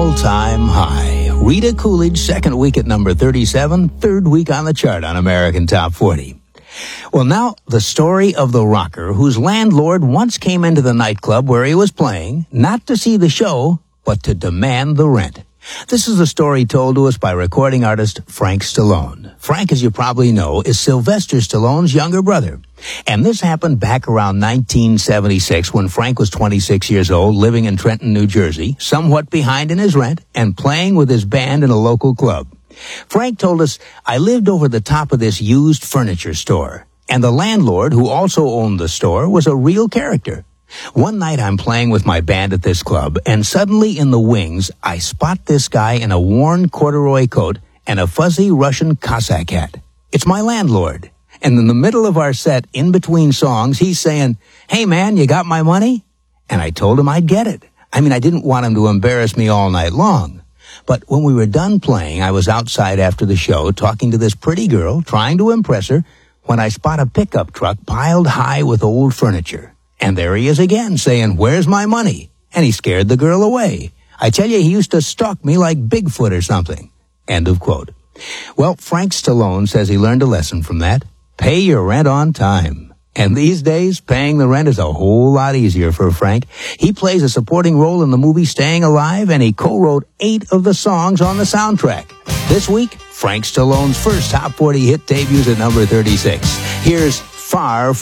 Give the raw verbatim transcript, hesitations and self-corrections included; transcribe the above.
all-time high. Rita Coolidge, second week at number thirty-seven, third week on the chart on American Top forty. Well, now, the story of the rocker whose landlord once came into the nightclub where he was playing, not to see the show, but to demand the rent. This is a story told to us by recording artist Frank Stallone. Frank, as you probably know, is Sylvester Stallone's younger brother. And this happened back around nineteen seventy-six when Frank was twenty-six years old, living in Trenton, New Jersey, somewhat behind in his rent, and playing with his band in a local club. Frank told us, I lived over the top of this used furniture store, and the landlord, who also owned the store, was a real character. One night I'm playing with my band at this club, and suddenly in the wings, I spot this guy in a worn corduroy coat and a fuzzy Russian Cossack hat. It's my landlord. And in the middle of our set, in between songs, he's saying, hey man, you got my money? And I told him I'd get it. I mean, I didn't want him to embarrass me all night long. But when we were done playing, I was outside after the show talking to this pretty girl, trying to impress her, when I spot a pickup truck piled high with old furniture. And there he is again, saying, where's my money? And he scared the girl away. I tell you, he used to stalk me like Bigfoot or something. End of quote. Well, Frank Stallone says he learned a lesson from that. Pay your rent on time. And these days, paying the rent is a whole lot easier for Frank. He plays a supporting role in the movie Staying Alive, and he co-wrote eight of the songs on the soundtrack. This week, Frank Stallone's first Top forty hit debuts at number thirty-six. Here's Far From